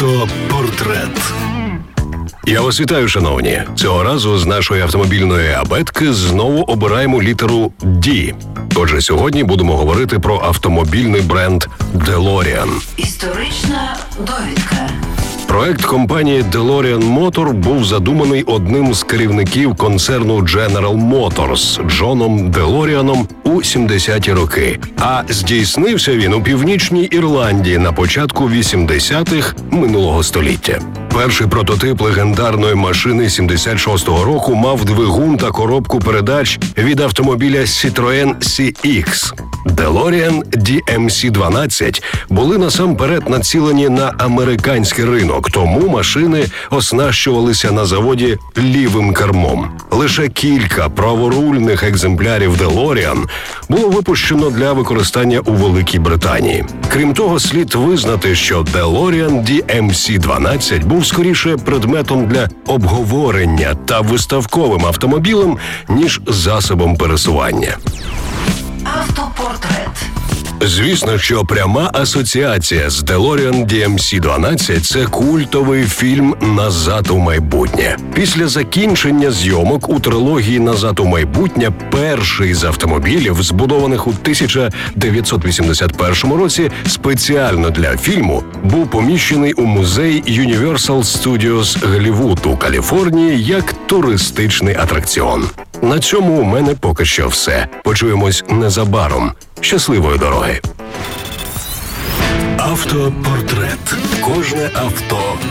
Автопортрет. Я вас вітаю, шановні. Цього разу з нашої автомобільної абетки знову обираємо літеру «D». Отже, сьогодні будемо говорити про автомобільний бренд DeLorean. Історична довідка. Проект компанії DeLorean Motor був задуманий одним з керівників концерну General Motors Джоном Делоріаном у 70-ті роки. А здійснився він у Північній Ірландії на початку 80-х минулого століття. Перший прототип легендарної машини 76-го року мав двигун та коробку передач від автомобіля Citroën CX. DeLorean DMC-12 були насамперед націлені на американський ринок, тому машини оснащувалися на заводі лівим кермом. Лише кілька праворульних екземплярів DeLorean було випущено для використання у Великій Британії. Крім того, слід визнати, що DeLorean DMC-12 був скоріше предметом для обговорення та виставковим автомобілем, ніж засобом пересування. Автопортрет. Звісно, що пряма асоціація з DeLorean DMC-12 – це культовий фільм «Назад у майбутнє». Після закінчення зйомок у трилогії «Назад у майбутнє» перший з автомобілів, збудованих у 1981 році спеціально для фільму, був поміщений у музей Universal Studios Голлівуд у Каліфорнії як туристичний атракціон. На цьому у мене поки що все. Почуємось незабаром. Щасливої дороги! Автопортрет. Кожне авто